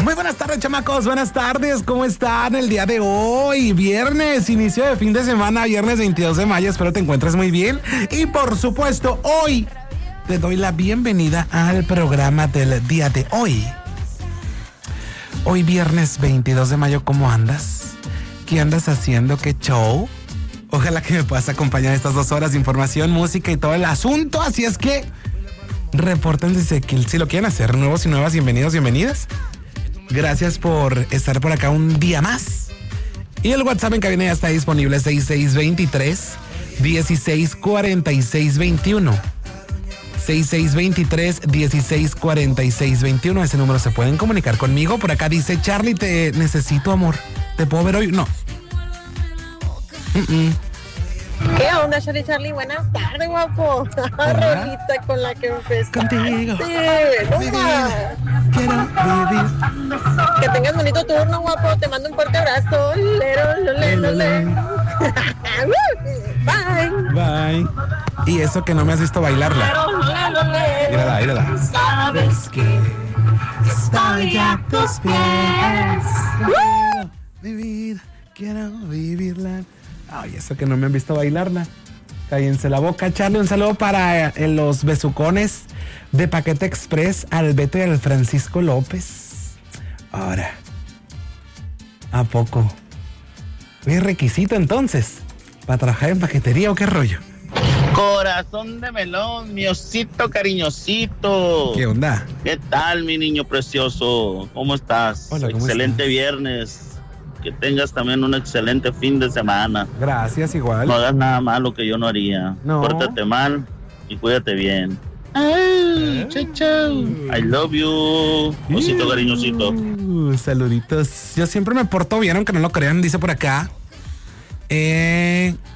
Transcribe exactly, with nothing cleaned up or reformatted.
Muy buenas tardes, chamacos, buenas tardes, ¿cómo están el día de hoy? Viernes, inicio de fin de semana, viernes veintidós de mayo, espero te encuentres muy bien. Y por supuesto, hoy te doy la bienvenida al programa del día de hoy. Hoy viernes veintidós de mayo, ¿cómo andas? ¿Qué andas haciendo? ¿Qué show? Ojalá que me puedas acompañar estas dos horas de información, música y todo el asunto, así es que repórtense que si lo quieren hacer, nuevos y nuevas, bienvenidos, bienvenidas. Gracias por estar por acá un día más. Y el WhatsApp en cabina ya está disponible, seis seis dos tres, dieciséis cuarenta y seis veintiuno. seis seis dos tres, dieciséis cuarenta y seis veintiuno. Ese número se pueden comunicar conmigo. Por acá dice Charlie, te necesito, amor. ¿Te puedo ver hoy? No. Mm-mm. ¿Qué onda, Charlie Charlie? Buenas tardes, guapo. Rolita con la que empecé. Contigo. Sí, Vivir, quiero vivir. que tengas bonito turno, guapo. Te mando un fuerte abrazo. Lero, lole, lole. Bye. Bye. Y eso que no me has visto bailarla. Mírala, mírala. Sabes que estoy a tus pies. Quiero vivir, quiero vivirla. Ay, eso que no me han visto bailarla. Cállense la boca, Charlie. Un saludo para eh, los besucones de Paquete Express, al Beto y al Francisco López. Ahora, ¿a poco? ¿Es requisito entonces para trabajar en paquetería o qué rollo? Corazón de melón, mi osito cariñosito. ¿Qué onda? ¿Qué tal, mi niño precioso? ¿Cómo estás? Hola, ¿cómo Excelente estás? Viernes. Que tengas también un excelente fin de semana. Gracias, igual. No hagas nada malo que yo no haría. No. Pórtate mal y cuídate bien. Ay, chau, chau. I love you, osito cariñosito. Uh, saluditos. Yo siempre me porto bien, aunque no lo crean, dice por acá. Eh,